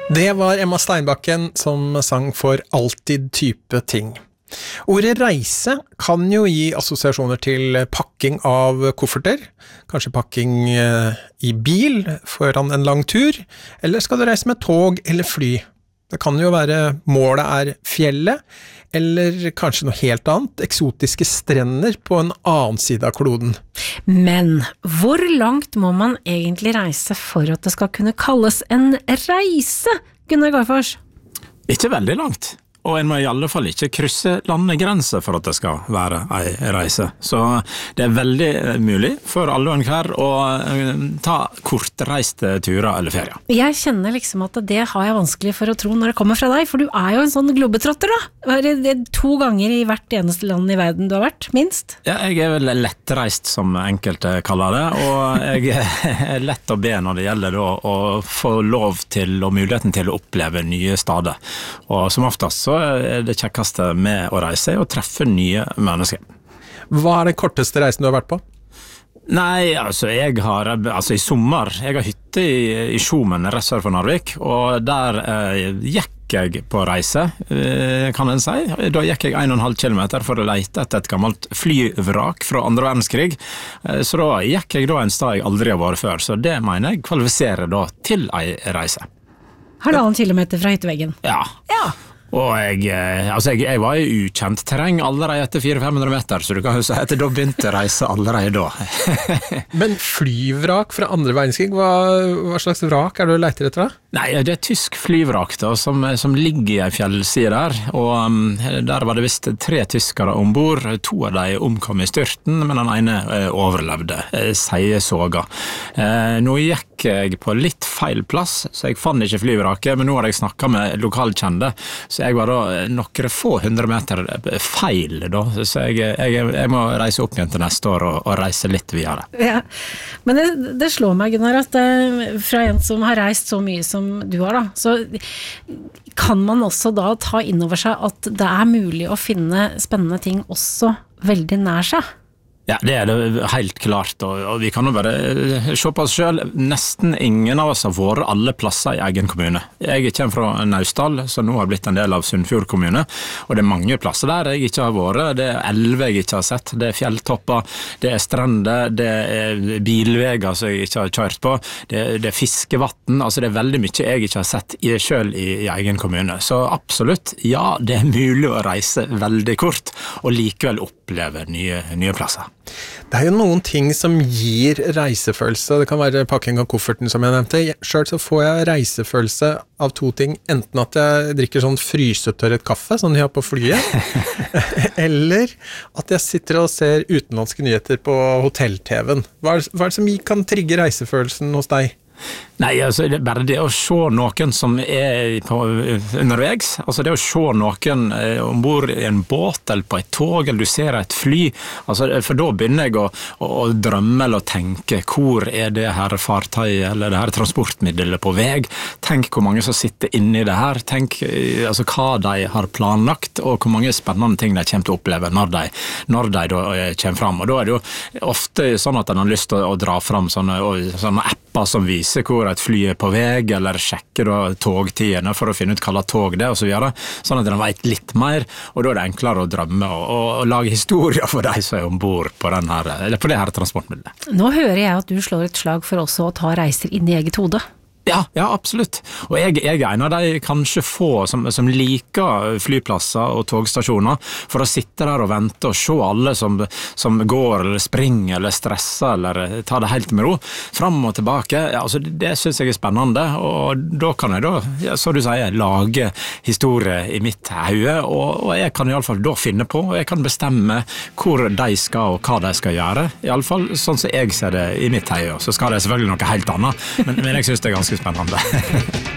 Det var Emma Steinbakken som sang for Alltid type ting. Ordet reise kan jo gi assosiasjoner til pakking av kofferter, kanskje pakking i bil foran en lang tur, eller skal du reise med tog eller fly? Det kan jo være målet er fjellet, eller kanskje noe helt annet, eksotiske strender på en annen side av kloden. Men hvor langt må man egentlig reise for at det skal kunne kalles en reise, Gunnar Garfors? Ikke veldig langt. Og en må i alle fall ikke krysse landegrenser for at det skal være en reise. Så det er veldig mulig for alle og enhver å ta kortreiste turer eller ferier. Jeg kjenner liksom at det har jeg vanskelig for å tro når det kommer fra deg, for du er jo en sånn globetrotter da. Det er 2 ganger i hvert eneste land i verden du har vært, minst. Ja, jeg er vel lettreist som enkelte kaller det, og jeg er lett å be når det gjelder da, å få lov til og muligheten til å oppleve nye steder. Og som oftest så er det kjekkeste med å reise og treffe nye mennesker. Hva er den korteste reisen du har vært på? Nei, altså i sommer, jeg har hytte i Skjomen rett sør for Narvik, og der gikk jeg på reise, kan en si. Da gikk jeg 1,5 kilometer for å lete etter et gammelt flyvrak fra 2. verdenskrig, så da gikk jeg da en sted jeg aldri har vært før, så det mener jeg kvalifiserer da til en reise. 1,5 kilometer fra hytteveggen? Ja. Og jeg var i ukjent terreng allerede etter 400-500 meter, så du kan jo si at da begynte reise allerede da. Men flyvrak fra 2. verdenskrig, hva slags vrak er det du leter etter da? Nei, det er tysk flyvrak da, som ligger i en fjellside der, og der var det visst 3 tyskere ombord, 2 av dem omkom i styrten, men den ene overlevde, sier såga. Nå gikk jeg på litt feil plass, så jeg fant ikke flyvraket, men nå har jeg snakket med lokalkjende, så jeg var da noen få 100 meter feil da, så jeg må reise opp igjen til neste år og reise litt videre. Ja, men det slår meg, Gunnar, at fra en som har reist så mye som du har da, så kan man også da ta inn over seg at det er mulig å finne spennende ting også veldig nær seg. Ja, det er det helt klart, og vi kan jo bare se på oss selv. Nesten ingen av oss har vært alle plasser i egen kommune. Jeg kommer fra Naustdal, som nå har blitt en del av Sunnfjord kommune, og det er mange plasser der jeg ikke har vært. Det er elver jeg ikke har sett, det er fjelltopper, det er strender, det er bilveger som jeg ikke har kjørt på, det er fiskevatten, altså det er veldig mye jeg ikke har sett selv i egen kommune. Så absolutt, ja, det er mulig å reise veldig kort, og likevel oppleve nye plasser. Det er jo noen ting som gir reisefølelse. Det kan være pakking av kofferten som jeg nevnte. Selv så får jeg reisefølelse av 2 ting. Enten at jeg drikker sånn frysetørret kaffe, sånn jeg har på flyet, eller at jeg sitter og ser utenlandske nyheter på hotell-TV'en. Hva er det som kan trigge reisefølelsen hos deg? Nei, altså det er bare det å se noen som er undervegs, altså det å se noen ombord i en båt eller på et tog, eller du ser et fly, altså, for da begynner jeg å drømme eller å tenke, hvor er det her fartøyet eller det her transportmiddelet på vei? Tenk hvor mange som sitter inne i det her, tenk altså, hva de har planlagt, og hvor mange spennende ting de kommer til å oppleve når de da kommer fram, og da er det jo ofte sånn at en har lyst til å dra fram sånne apper som viser hvor et fly er på vei, eller sjekke da togtidene for å finne ut hva tog det er og så videre, sånn at de vet litt mer, og da er det enklere å drømme og lage historier for de som er ombord på det her transportmiddelet. Nå hører jeg at du slår et slag for også å ta reiser inn i eget hode. Ja, absolutt. Og jeg er en av de kanskje få som liker flyplasser og togstasjoner, for å sitte der og vente og se alle som går eller springer eller stresser eller tar det helt med ro, fram og tilbake. Ja, altså, det synes jeg er spennende, og da kan jeg så du sier, lage historie i mitt hode, og jeg kan i alle fall da finne på, og jeg kan bestemme hvor de skal og hva de skal gjøre. I alle fall sånn som jeg ser det i mitt hode, så skal det selvfølgelig noe helt annet, men jeg synes det er ganske spennende.